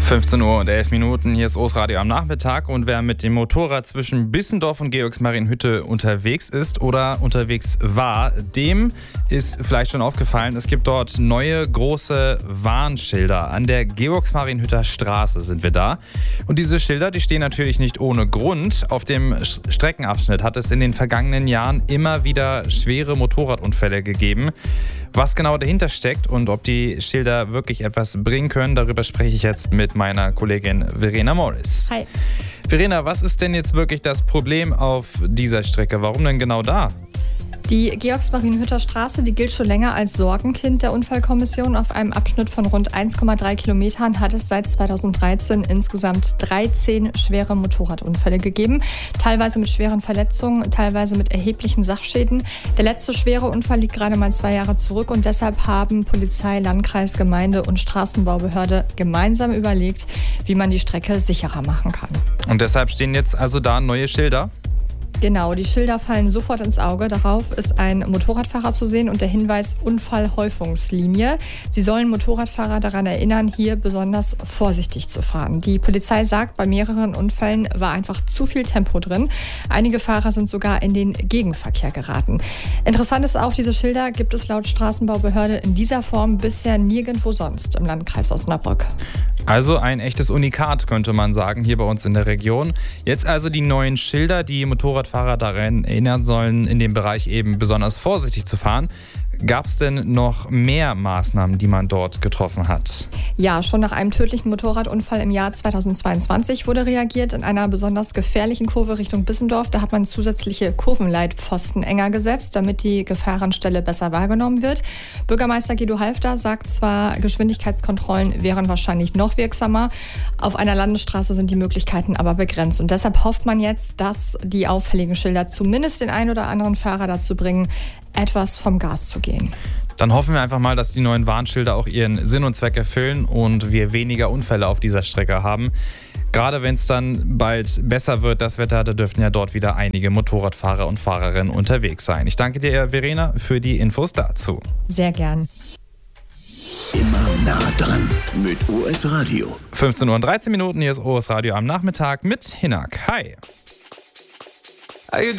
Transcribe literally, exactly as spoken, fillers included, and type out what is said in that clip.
fünfzehn Uhr und elf Minuten, hier ist O S Radio am Nachmittag, und wer mit dem Motorrad zwischen Bissendorf und Georgsmarienhütte unterwegs ist oder unterwegs war, dem ist vielleicht schon aufgefallen, es gibt dort neue große Warnschilder. An der Georgsmarienhütter Straße sind wir da. Und diese Schilder, die stehen natürlich nicht ohne Grund. Auf dem Streckenabschnitt hat es in den vergangenen Jahren immer wieder schwere Motorradunfälle gegeben. Was genau dahinter steckt und ob die Schilder wirklich etwas bringen können, darüber spreche ich jetzt mit meiner Kollegin Verena Morris. Hi. Verena, was ist denn jetzt wirklich das Problem auf dieser Strecke? Warum denn genau da? Die Georgsmarienhütter Straße, die gilt schon länger als Sorgenkind der Unfallkommission. Auf einem Abschnitt von rund eins Komma drei Kilometern hat es seit zweitausenddreizehn insgesamt dreizehn schwere Motorradunfälle gegeben. Teilweise mit schweren Verletzungen, teilweise mit erheblichen Sachschäden. Der letzte schwere Unfall liegt gerade mal zwei Jahre zurück und deshalb haben Polizei, Landkreis, Gemeinde und Straßenbaubehörde gemeinsam überlegt, wie man die Strecke sicherer machen kann. Und deshalb stehen jetzt also da neue Schilder? Genau, die Schilder fallen sofort ins Auge. Darauf ist ein Motorradfahrer zu sehen und der Hinweis Unfallhäufungslinie. Sie sollen Motorradfahrer daran erinnern, hier besonders vorsichtig zu fahren. Die Polizei sagt, bei mehreren Unfällen war einfach zu viel Tempo drin. Einige Fahrer sind sogar in den Gegenverkehr geraten. Interessant ist auch, diese Schilder gibt es laut Straßenbaubehörde in dieser Form bisher nirgendwo sonst im Landkreis Osnabrück. Also ein echtes Unikat, könnte man sagen, hier bei uns in der Region. Jetzt also die neuen Schilder, die Motorradfahrer daran erinnern sollen, in dem Bereich eben besonders vorsichtig zu fahren. Gab es denn noch mehr Maßnahmen, die man dort getroffen hat? Ja, schon nach einem tödlichen Motorradunfall im Jahr zweitausendzweiundzwanzig wurde reagiert. In einer besonders gefährlichen Kurve Richtung Bissendorf, da hat man zusätzliche Kurvenleitpfosten enger gesetzt, damit die Gefahrenstelle besser wahrgenommen wird. Bürgermeister Guido Halfter sagt zwar, Geschwindigkeitskontrollen wären wahrscheinlich noch wirksamer. Auf einer Landesstraße sind die Möglichkeiten aber begrenzt. Und deshalb hofft man jetzt, dass die auffälligen Schilder zumindest den einen oder anderen Fahrer dazu bringen, etwas vom Gas zu gehen. Dann hoffen wir einfach mal, dass die neuen Warnschilder auch ihren Sinn und Zweck erfüllen und wir weniger Unfälle auf dieser Strecke haben. Gerade wenn es dann bald besser wird, das Wetter, da dürften ja dort wieder einige Motorradfahrer und Fahrerinnen unterwegs sein. Ich danke dir, Verena, für die Infos dazu. Sehr gern. Immer nah dran mit O S Radio. fünfzehn Uhr und dreizehn Minuten, hier ist O S Radio am Nachmittag mit Hinak. Hi.